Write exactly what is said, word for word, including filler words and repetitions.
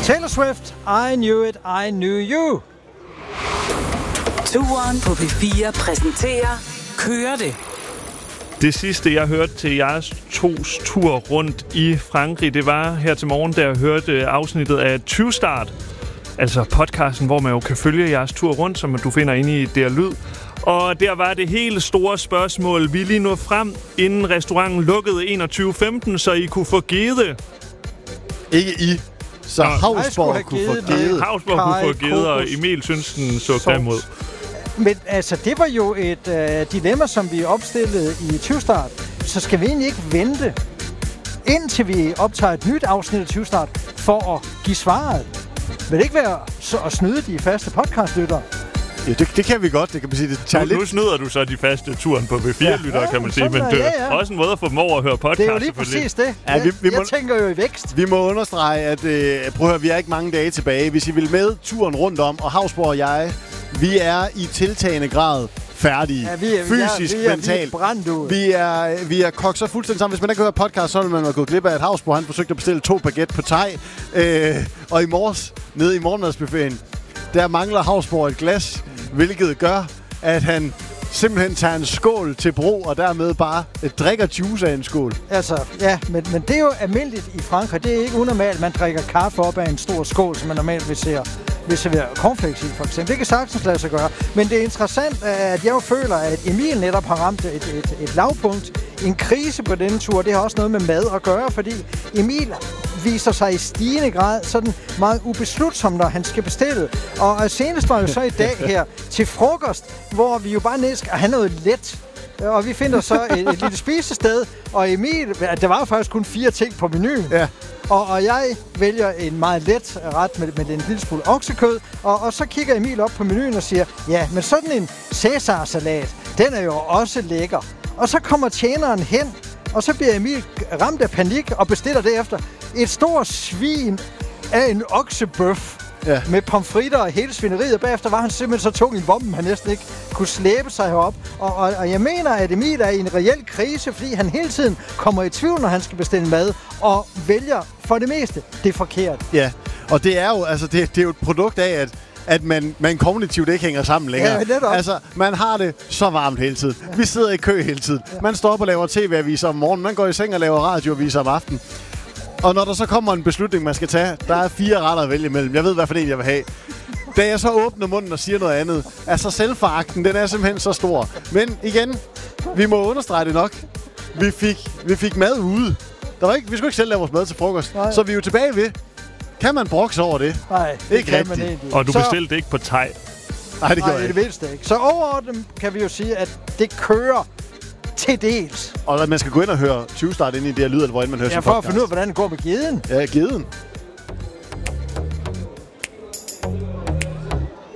Taylor Swift, I Knew It, I Knew You. Touren på P fire præsenterer Kører det. Det sidste, jeg hørte til jeres tos tur rundt i Frankrig, det var her til morgen, da jeg hørte afsnittet af tyve start. Altså podcasten, hvor man jo kan følge jeres tur rundt, som du finder inde i D R Lyd. Og der var det hele store spørgsmål. Vi lige nå frem, inden restauranten lukkede enogtyve femten, så I kunne få givet. Ikke I. Så Hausborg kunne få givet. Hausborg kunne få givet, og Emil synes, den så grim ud. Men altså, det var jo et øh, dilemma, som vi opstillede i tyve start. Så skal vi egentlig ikke vente, indtil vi optager et nyt afsnit af tyve start, for at give svaret. Vil det ikke være så at snyde de faste podcastlyttere? Ja, det, det kan vi godt. Det kan man sige, det tager nu, lidt... Nu snyder du så de faste turen på P fire-lyttere, ja, kan man sige. Men det er ja, ja. også en måde at få dem over at høre podcast. Det er jo lige præcis det. Ja, vi, vi jeg må, tænker jo i vækst. Vi må understrege, at øh, prøv at høre, vi er ikke mange dage tilbage. Hvis I vil med turen rundt om, og Hausborg og jeg, vi er i tiltagende grad færdige. Ja, vi er, fysisk, vi er, mentalt. Vi er brændt ud. Vi er, vi er kogt så fuldstændig sammen. Hvis man ikke hører podcast, så vil man have gået glip af, at Hausborg han forsøgte at bestille to baguette på thai. Øh, og i morges, nede i morgenmadsbuffeten, der mangler Hausborg et glas, hvilket gør, at han simpelthen tager en skål til brug, og dermed bare drikker juice af en skål. Altså, ja, men, men det er jo almindeligt i Frankrig. Det er ikke unormalt, man drikker kaffe op af en stor skål, som man normalt vil se. Vil servere cornflakes i, for eksempel. Det kan sagtens lade sig gøre. Men det er interessant, at jeg jo føler, at Emil netop har ramt et, et, et lavpunkt, en krise på denne tur. Det har også noget med mad at gøre, fordi Emil viser sig i stigende grad sådan meget ubeslutsom, når han skal bestille. Og senest var jo så i dag her til frokost, hvor vi jo bare ned skal have noget let. Og vi finder så et, et lille spisested, og Emil, der var faktisk kun fire ting på menuen. Ja. Og, og jeg vælger en meget let ret med, med en lille smule oksekød, og, og så kigger Emil op på menuen og siger, ja, men sådan en Cæsar-salat, den er jo også lækker. Og så kommer tjeneren hen, og så bliver Emil ramt af panik og bestiller derefter et stort svin af en oksebøf. Ja. Med pomfritter og hele svineriet, og bagefter var han simpelthen så tung i vommen, han næsten ikke kunne slæbe sig herop. Og, og, og jeg mener, at Emil er i en reel krise, fordi han hele tiden kommer i tvivl, når han skal bestille mad, og vælger for det meste det forkert. Ja, og det er jo, altså, det, det er jo et produkt af, at at man, man kognitivt ikke hænger sammen længere. Ja, netop. Altså, man har det så varmt hele tiden. Ja. Vi sidder i kø hele tiden. Ja. Man står op og laver tv-aviser om morgenen, man går i seng og laver radioaviser om aftenen. Og når der så kommer en beslutning, man skal tage, der er fire retter at vælge imellem. Jeg ved, hvad for en jeg vil have. Da jeg så åbner munden og siger noget andet, altså selvforagten, den er simpelthen så stor. Men igen, vi må understrege det nok. Vi fik, vi fik mad ude. Der var ikke, vi skulle ikke selv lave vores mad til frokost. Nej. Så vi er jo tilbage ved. Kan man brokse over det? Nej, det ikke kan rigtigt. man ikke. Og du bestilte det ikke på thai? Nej, det gør Nej, jeg det mindste ikke. Så overordnet kan vi jo sige, at det kører til dels. Og man skal gå ind og høre tyve start ind i det her lyd, eller hvordan man hører ja, sin for podcast. at finde ud af, hvordan det går med geden. Ja, geden.